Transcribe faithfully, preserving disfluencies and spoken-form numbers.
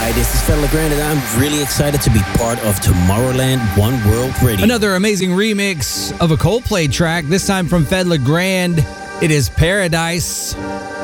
Hi, this is Fedde Le Grand, and I'm really excited to be part of Tomorrowland One World Radio. Another amazing remix of a Coldplay track, this time from Fedde Le Grand. It is Paradise.